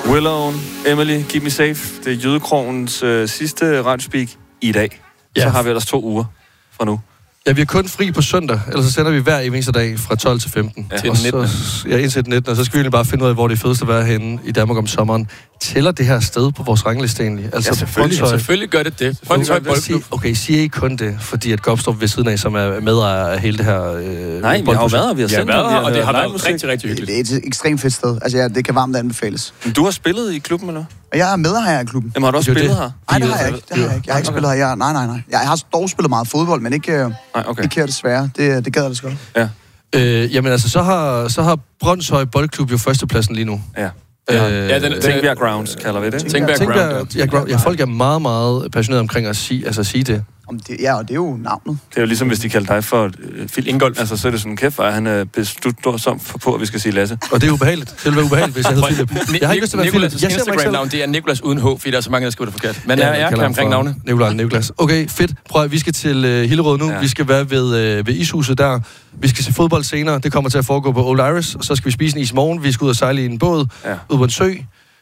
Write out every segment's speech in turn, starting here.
Willow, Emily, Keep Me Safe. Det er Jydekrogens sidste radiospeak i dag. Ja. Så har vi ellers 2 uger fra nu. Ja, vi er kun fri på søndag, ellers så sender vi hver eneste dag fra 12 til 15. Ja. Til 19. Ja, indtil den 19. Og så skal vi egentlig bare finde ud af, hvor det er fedest at være henne i Danmark om sommeren. Tæller det her sted på vores rangliste egentlig? Altså, ja, selvfølgelig gør det. Brøndshøj Boldklub. Okay, siger I kun det, fordi at Gopstrup ved siden af, som er medejer af hele det her nej, vi har jo været her, vi har sendt her, og det har været rigtig, rigtig hyggeligt. Det er et ekstremt fedt sted. Altså, ja, det kan varmt anbefales. Men du har spillet i klubben, eller? Og jeg er medherre i klubben. Jamen, har du også spillet her? Nej, det har jeg ikke. Jeg har ikke spillet her. Nej. Jeg har dog spillet meget fodbold, men ikke her desværre. Det gad jeg det godt. Ja. Jamen altså, så har Brøndshøj Boldklub jo førstepladsen lige nu. Ja. Tingbjerg Grounds kalder vi det. Tingbjerg Grounds. Ja, folk er meget, meget passionerede omkring at sige det. Ja, og det er jo navnet. Det er jo ligesom, hvis de kalder dig for Phil Ingolf. Altså, så er det sådan en kæft, at han er beslutsom på, at vi skal sige Lasse. Og det er ubehageligt. Det ville være ubehageligt, hvis jeg hed Philip. Jeg har ikke lyst til at være Philip. Jeg Instagram-navn, det er Nicolas uden H, fordi der er så mange, der skriver det forkert. Men jeg kan omkring navne. Nicolas. Okay, fedt. Prøv at vi skal til Hillerød nu. Ja. Vi skal være ved ishuset der. Vi skal se fodbold senere. Det kommer til at foregå på Old Irish. Og så skal vi spise en is i morgen. Vi skal ud og sejle i en båd. Ja. Ud på en sø.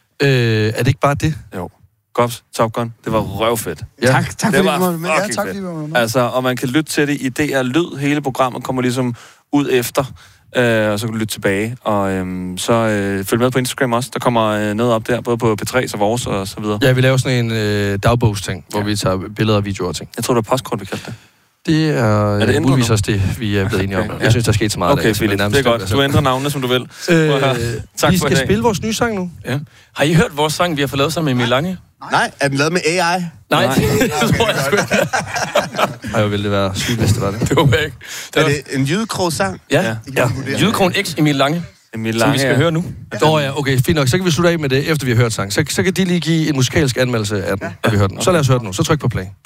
Er det ikke bare det? Jo. Gops, Top Gun, det var røvfedt. Ja. Tak det fordi var du var fedt. Altså, og man kan lytte til det i DR Lyd. Hele programmet kommer ligesom ud efter, og så kan du lytte tilbage. Og så følg med på Instagram også. Der kommer noget op der, både på P3 og vores og så videre. Ja, vi laver sådan en dagbogsting, hvor vi tager billeder og videoer og ting. Jeg tror, det er postkort, vi kaldte det. Det er det muligvis også det, vi er blevet enige om. Jeg synes, der er sket så meget. Okay, Philip, det er godt. Du ændrer navnene, som du vil. Tak vi skal spille vores nye sang nu. Ja. Har I hørt vores sang, vi har fået lavet sammen med Emil Lange? Nej, er den lavet med AI? Nej. Det tror jeg sgu ikke. Ej, hvor ville det være sygt, hvis det var det. Det var ikke. Er det en Jydekrog-sang? Ja. Jydekrogen X Emil Lange. Som vi skal høre nu. Okay, fint nok. Så kan vi slutte af med det, efter vi har hørt sang. Så kan de lige give en musikalsk anmeldelse af den, når vi hører den. Så lad os høre den nu. Så tryk på play.